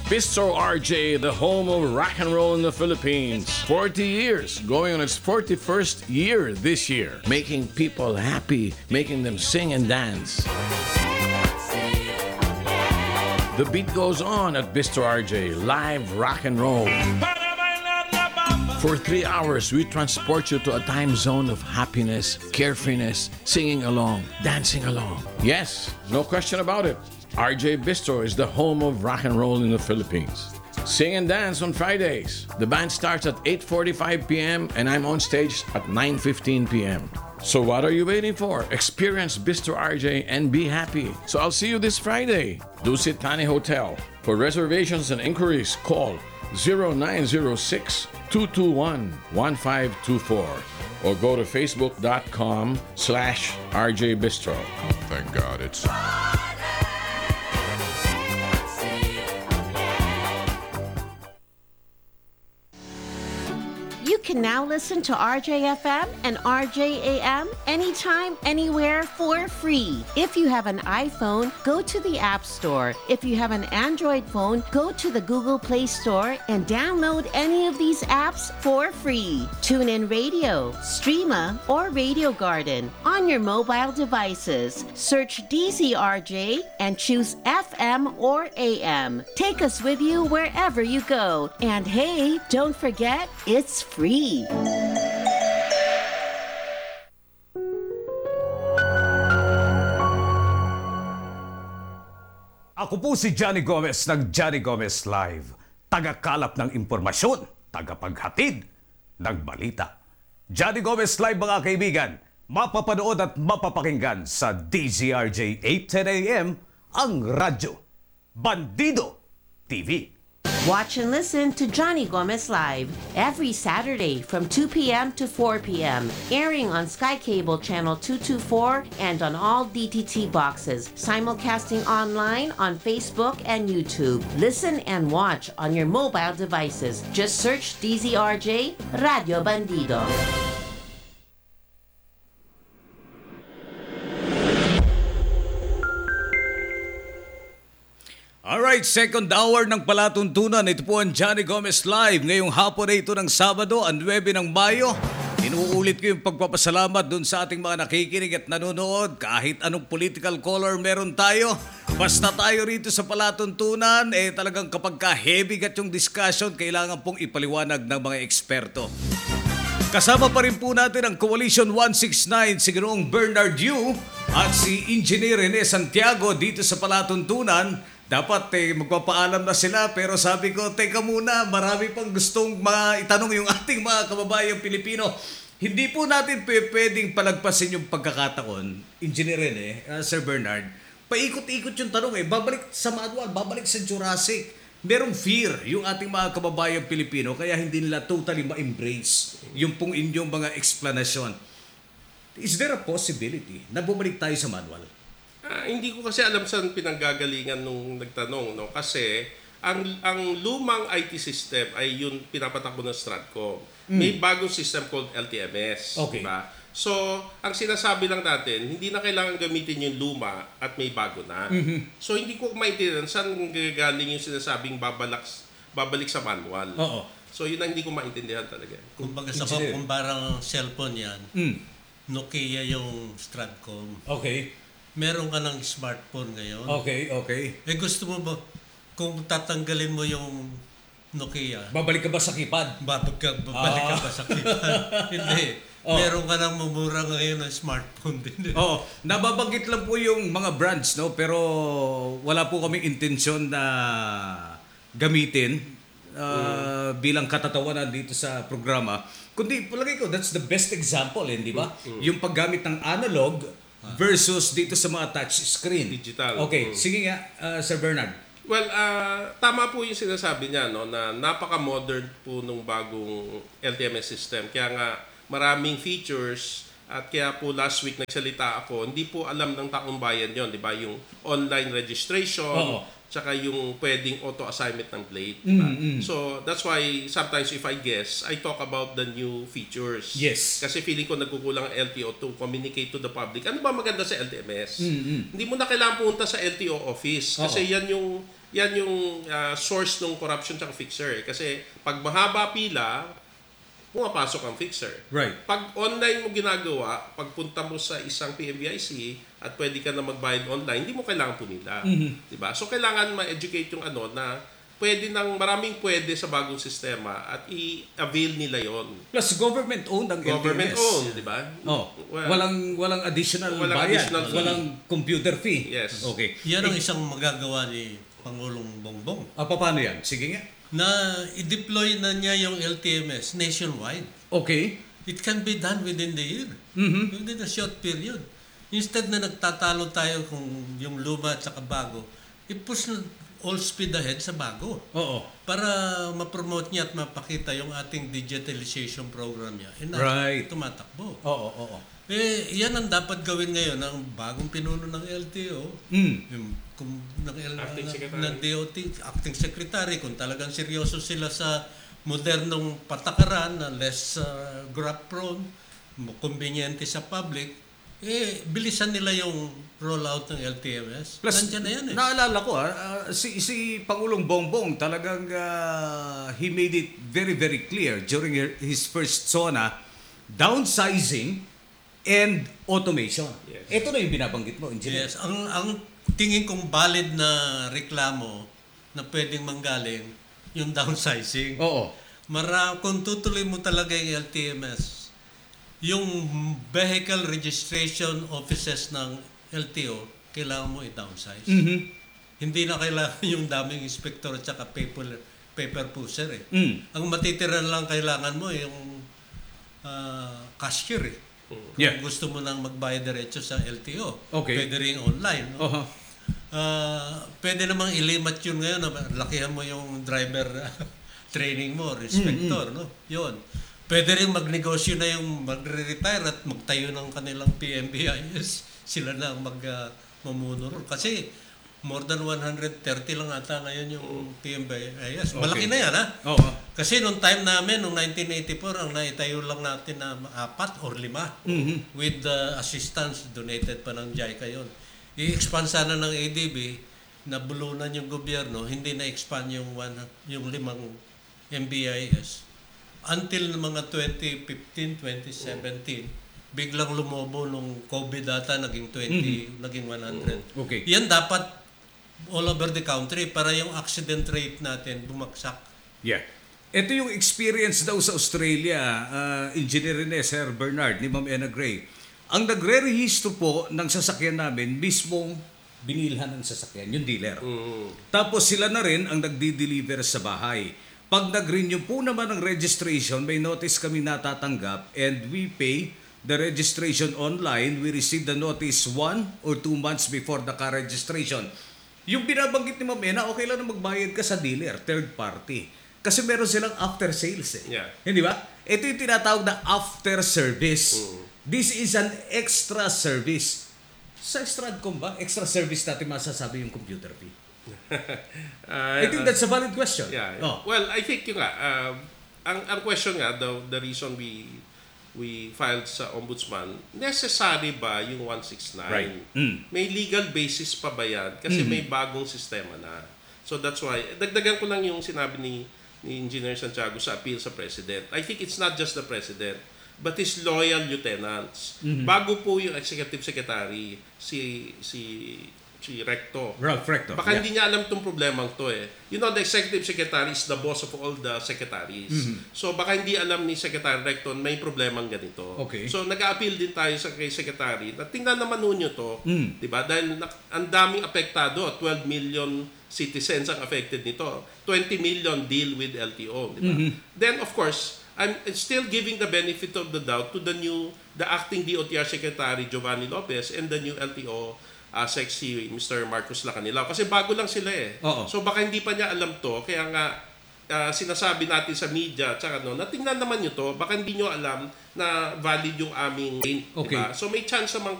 Bistro RJ, the home of rock and roll in the Philippines. 40 years, going on its 41st year this year. Making people happy, making them sing and dance. The beat goes on at Bistro RJ, live rock and roll. For 3 hours, we transport you to a time zone of happiness, carefreeness, singing along, dancing along. Yes, no question about it. RJ Bistro is the home of rock and roll in the Philippines. Sing and dance on Fridays. The band starts at 8:45 p.m. and I'm on stage at 9:15 p.m. So what are you waiting for? Experience Bistro RJ and be happy. So I'll see you this Friday. Dusit Thani Hotel. For reservations and inquiries, call 0906-221-1524 or go to facebook.com/RJ Bistro. Thank God it's... You can now listen to RJFM and RJAM anytime, anywhere for free. If you have an iPhone, go to the App Store. If you have an Android phone, go to the Google Play Store and download any of these apps for free. TuneIn Radio, Streama, or Radio Garden on your mobile devices. Search DZRJ and choose FM or AM. Take us with you wherever you go. And hey, don't forget, it's free. Ako po si Johnny Gomez ng Johnny Gomez Live. Tagakalap ng impormasyon, tagapaghatid ng balita. Johnny Gomez Live mga kaibigan, mapapanood at mapapakinggan sa DZRJ 8:10 AM ang radyo. Bandido TV. Watch and listen to Johnny Gomez Live every Saturday from 2 p.m. to 4 p.m. Airing on Sky Cable Channel 224 and on all DTT boxes. Simulcasting online on Facebook and YouTube. Listen and watch on your mobile devices. Just search DZRJ Radio Bandido. Alright, second hour ng palatuntunan. Ito po ang Johnny Gomez Live. Ngayong hapon na ito ng Sabado, ang 9 ng Mayo. Inuulit ko yung pagpapasalamat dun sa ating mga nakikinig at nanonood. Kahit anong political color meron tayo. Basta tayo rito sa palatuntunan, talagang kapag ka-heavy gat yung discussion, kailangan pong ipaliwanag ng mga eksperto. Kasama pa rin po natin ang Coalition 169, si Ginoong Bernard Yu at si Engineer Rene Santiago dito sa palatuntunan. Dapat magpapaalam na sila pero sabi ko, teka muna, marami pang gustong itanong yung ating mga kababayang Pilipino. Hindi po natin pwedeng palagpasin yung pagkakataon, Engineer Rene, Sir Bernard. Paikot-ikot yung tanong babalik sa manual, babalik sa Jurassic. Merong fear yung ating mga kababayang Pilipino kaya hindi nila totally ma-embrace yung pong inyong mga explanation. Is there a possibility na bumalik tayo sa manual? Hindi ko kasi alam saan pinanggagalingan nung nagtanong, no? Kasi ang lumang IT system ay yung pinapatakbo ng Stratcom. May bagong system called LTMS, okay. Diba? So, ang sinasabi lang natin, hindi na kailangan gamitin yung luma at may bago na. So, hindi ko maintindihan saan gagaling yung sinasabing babalik sa manual. Oo. So, yun ang hindi ko maintindihan talaga. Kumbaga sa kung parang cellphone yan, Nokia yung Stratcom. Okay. Meron ka ng smartphone ngayon. Okay. Gusto mo ba, kung tatanggalin mo yung Nokia, babalik ka ba sa keypad? babalik ka ba sa keypad? Hindi. Meron ka ng mumura ngayon ng smartphone din. Oo. Nababanggit lang po yung mga brands, no? Pero wala po kaming intensyon na gamitin bilang katatawanan dito sa programa. Kundi, palagay ko, that's the best example, di ba? Yung paggamit ng analog versus dito sa mga touch screen. Digital. Okay, sige nga, Sir Bernard. Well, tama po yung sinasabi niya, no, na napaka-modern po nung bagong LTMS system. Kaya nga, maraming features at kaya po last week nagsalita ako, hindi po alam ng taong bayan yon, di ba? Yung online registration, tsaka yung pwedeng auto-assignment ng plate. So, that's why sometimes if I guess, I talk about the new features. Yes. Kasi feeling ko nagkukulang ang LTO to communicate to the public. Ano ba maganda sa LTMS? Hindi mo na kailangan pumunta sa LTO office kasi yan yan yung source ng corruption tsaka fixer. Kasi pag mahaba pila, pumapasok ang fixer. Right. Pag online mo ginagawa, pagpunta mo sa isang PMBIC at pwede ka na magbayad online, hindi mo kailangan pumila. Diba? So kailangan ma-educate yung na pwede maraming pwede sa bagong sistema at i-avail nila yon. Plus government-owned ang LTMS. Government-owned, di ba? Oh, Well, walang additional walang bayad. additional fee. Walang computer fee. Yes. Okay. Yan ang isang magagawa ni Pangulong Bongbong. Paano yan? Sige nga. Na i-deploy na niya yung LTMS nationwide. Okay. It can be done within the year. Within a short period. Instead na nagtatalo tayo kung yung luma at saka bago, i-push na all speed ahead sa bago. Oo. Para ma-promote niya at mapakita yung ating digitalization program niya. Right. Tumatakbo. Oo. Yan ang dapat gawin ngayon ng bagong pinuno ng LTO. Yung Acting Secretary. ng DOT, Acting Secretary, kung talagang seryoso sila sa modernong patakaran na less grab prone, conveniente sa public, bilisan nila yung rollout ng LTMS. Plus, Nandiyan na yan naalala ko si Pangulong Bongbong talagang he made it very, very clear during his first SONA, downsizing and automation. Yes. Ito na yung binabanggit mo, Engineer. Yes, ang tingin kong valid na reklamo na pwedeng manggaling yung downsizing. Oo. Kung tutuloy mo talaga yung LTMS, yung vehicle registration offices ng LTO, kailangan mo i-downsize. Hindi na kailangan yung daming inspector at saka paper pusher Ang matitira lang kailangan mo yung cashier Yeah. Kung gusto mo nang magbayad diretso sa LTO. Okay. Pwede rin online. No? Uh-huh. Pwede namang ilimat yun ngayon. Lakihan mo yung driver training mo, inspector. No? Yun. Pwede rin magnegosyo na yung magre-retire at magtayo ng kanilang PMBIS. Sila na ang mamuno ron. Kasi more than 130 lang ata ngayon yung PMBIS. Malaki na yan, ha? Oo. Kasi nung time namin, nung 1984, ang naitayo lang natin na 4 or 5 with the assistance donated pa ng JICA yun. I-expand sana ng ADB, nabulunan yung gobyerno, hindi na-expand yung 5 MBIS. Until ng mga 2015, 2017, biglang lumobo nung COVID data, naging 20, naging 100. Okay. Yan dapat all over the country para yung accident rate natin bumagsak. Yeah. Ito yung experience daw sa Australia, Engineer Ines, Sir Bernard, ni Ma'am Ena Gray. Ang nagre-rehistro po ng sasakyan namin, mismong binilhan ng sasakyan, yung dealer. Tapos sila na rin ang nagdi-deliver sa bahay. Pag nag-renew po naman ng registration, may notice kami natatanggap and we pay the registration online. We receive the notice 1 or 2 months before the car registration. Yung binabanggit ni Ma'am Ena, okay lang na magbayad ka sa dealer, third party. Kasi meron silang after sales Yeah. Hindi ba? Ito yung tinatawag na after service. This is an extra service. Sa Stratcom ba, extra service natin masasabi yung computer fee? I think that's a valid question. Yeah. Oh. Well, I think yung ang question nga, the reason we filed sa ombudsman, necessary ba yung 169? Right. May legal basis pa ba yan? Kasi may bagong sistema na. So that's why, dagdagan ko lang yung sinabi ni Engineer Santiago sa appeal sa President. I think it's not just the President, but his loyal lieutenants. Bago po yung Executive Secretary, si Recto. Ralph Recto. Baka hindi niya alam itong problemang to You know, the Executive Secretary is the boss of all the secretaries. So baka hindi alam ni Secretary Recto may problemang ganito. Okay. So nag-a-appeal din tayo kay Secretary na tingnan naman ninyo to, di ba? Dahil ang daming apektado, 12 million citizens ang affected nito. 20 million deal with LTO, di ba? Then of course, I'm still giving the benefit of the doubt to the acting DOTR Secretary Giovanni Lopez and the new LTO si Mr. Marcos Lacanilao. Kasi bago lang sila Oo. So baka hindi pa niya alam to. Kaya nga, sinasabi natin sa media, tsaka natingnan naman nyo to, baka hindi nyo alam na valid yung aming Okay. diba? So may chance naman